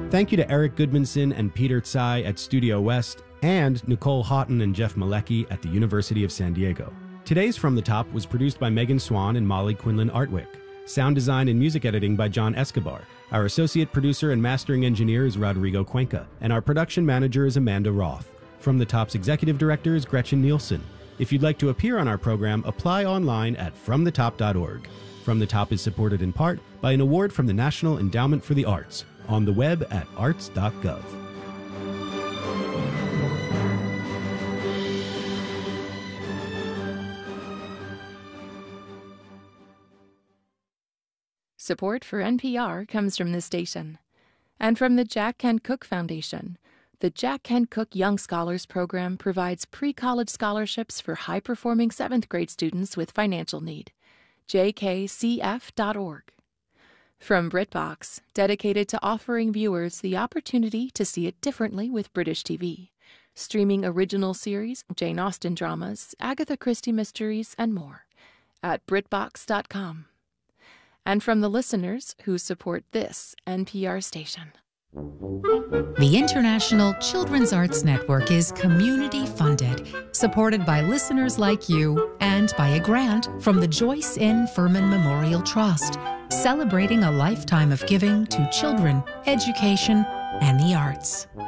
Thank you to Eric Goodmanson and Peter Tsai at Studio West, and Nicole Houghton and Jeff Malecki at the University of San Diego. Today's From the Top was produced by Megan Swan and Molly Quinlan Artwick. Sound design and music editing by John Escobar. Our associate producer and mastering engineer is Rodrigo Cuenca, and our production manager is Amanda Roth. From the Top's executive director is Gretchen Nielsen. If you'd like to appear on our program, apply online at fromthetop.org. From the Top is supported in part by an award from the National Endowment for the Arts, on the web at arts.gov. Support for NPR comes from this station and from the Jack Kent Cooke Foundation. The Jack Kent Cooke Young Scholars Program provides pre-college scholarships for high-performing 7th grade students with financial need. jkcf.org. From BritBox, dedicated to offering viewers the opportunity to see it differently with British TV. Streaming original series, Jane Austen dramas, Agatha Christie mysteries, and more at BritBox.com. And from the listeners who support this NPR station. The International Children's Arts Network is community-funded, supported by listeners like you, and by a grant from the Joyce N. Furman Memorial Trust, celebrating a lifetime of giving to children, education, and the arts.